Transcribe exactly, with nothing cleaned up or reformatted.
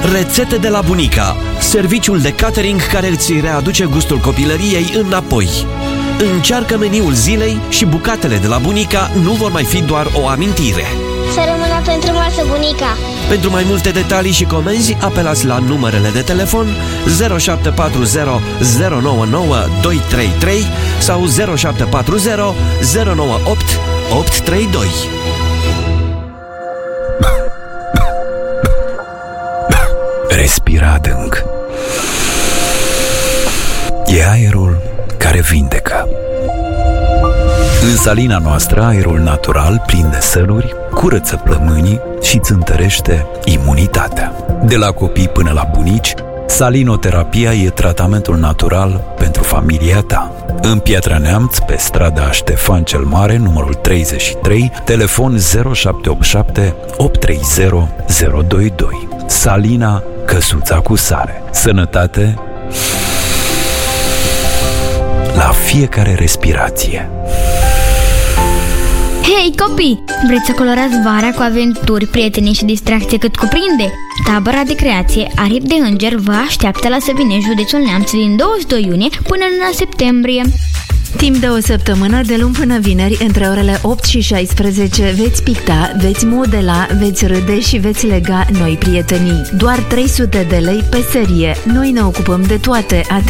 Rețete de la bunica, serviciul de catering care îți readuce gustul copilăriei înapoi. Încearcă meniul zilei și bucatele de la bunica nu vor mai fi doar o amintire. Să rămână pentru masă, bunica! Pentru mai multe detalii și comenzi, apelați la numerele de telefon zero șapte patru zero zero nouă nouă doi trei trei sau zero șapte patru zero zero nouă opt opt trei doi. Respira adânc. E aerul care vindecă. În salina noastră, aerul natural, plin de săluri, curăță plămânii și îți întărește imunitatea. De la copii până la bunici, salinoterapia e tratamentul natural pentru familia ta. În Piatra Neamț, pe strada Ștefan cel Mare, numărul treizeci și trei, telefon zero șapte opt șapte opt trei zero zero doi doi. Salina, căsuța cu sare. Sănătate la fiecare respirație. Hei copii! Vreți să colorați vara cu aventuri, prieteni și distracție cât cuprinde? Tabăra de creație Aripi de Înger vă așteaptă la Săvine, județul Neamț, din douăzeci și doi iunie până în luna septembrie. Timp de o săptămână, de luni până vineri, între orele opt și șaisprezece, veți picta, veți modela, veți râde și veți lega noi prietenii. Doar trei sute de lei pe serie. Noi ne ocupăm de toate.